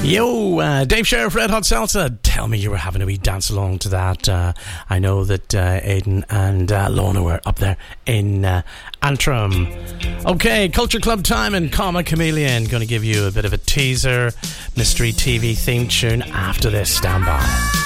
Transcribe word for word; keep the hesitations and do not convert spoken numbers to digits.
Yo, uh, Dave Sheriff, Red Hot Salsa. Tell me you were having a wee dance along to that. Uh, I know that uh, Aidan and uh, Lorna were up there in uh, Antrim. Okay, Culture Club time and Karma Chameleon. Going to give you a bit of a teaser, mystery T V theme tune after this. Stand by.